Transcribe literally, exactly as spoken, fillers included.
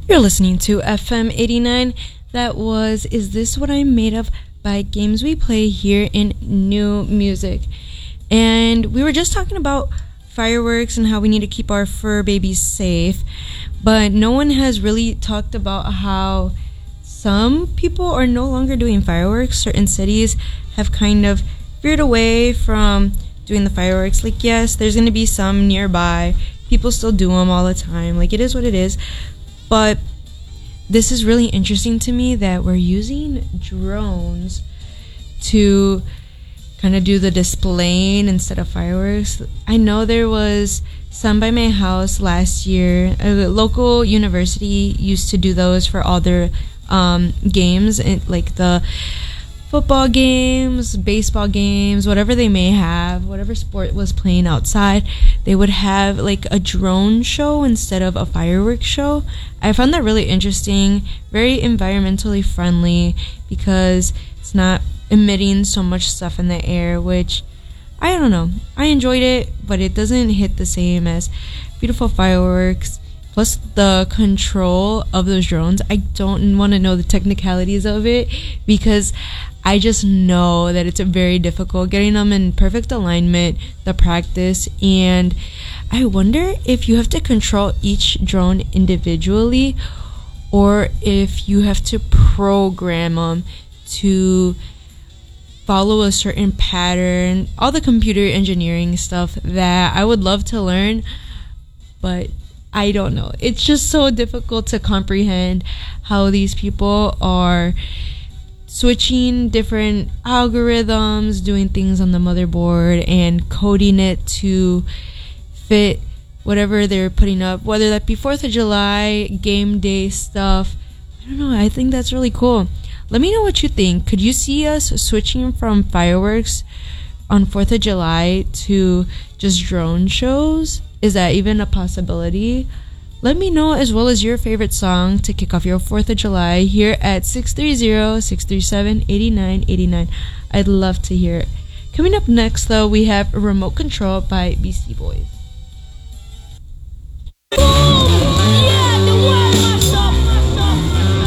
You're listening to F M eighty-nine. That was Is This What I'm Made Of by Games We Play here in New Music. And we were just talking about fireworks and how we need to keep our fur babies safe. But no one has really talked about how some people are no longer doing fireworks. Certain cities have kind of veered away from doing the fireworks. Like, yes, there's going to be some nearby. People still do them all the time. Like, it is what it is. But this is really interesting to me that we're using drones to kind of do the displaying instead of fireworks. I know there was some by my house last year. A local university used to do those for all their um, games, and like the football games, baseball games, whatever they may have, whatever sport was playing outside, they would have like a drone show instead of a fireworks show. I found that really interesting, very environmentally friendly because it's not emitting so much stuff in the air, which I don't know. I enjoyed it, but it doesn't hit the same as beautiful fireworks. Plus the control of those drones. I don't want to know the technicalities of it because I just know that it's very difficult getting them in perfect alignment, the practice, and I wonder if you have to control each drone individually or if you have to program them to follow a certain pattern, all the computer engineering stuff that I would love to learn, but I don't know. It's just so difficult to comprehend how these people are switching different algorithms, doing things on the motherboard, and coding it to fit whatever they're putting up, whether that be fourth of July, game day stuff. I don't know. I think that's really cool. Let me know what you think. Could you see us switching from fireworks on fourth of July to just drone shows? Is that even a possibility? Let me know, as well as your favorite song to kick off your fourth of July here at six three zero, six three seven, eight nine eight nine. I'd love to hear it. Coming up next, though, we have Remote Control by Beastie Boys.